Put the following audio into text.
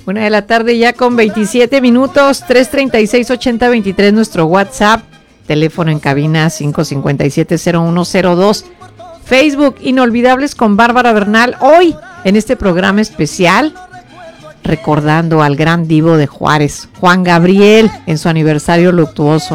Una de la tarde ya con 27 minutos, 336-8023 nuestro WhatsApp, teléfono en cabina 557-0102, Facebook Inolvidables con Bárbara Bernal, hoy en este programa especial, recordando al gran divo de Juárez, Juan Gabriel, en su aniversario luctuoso.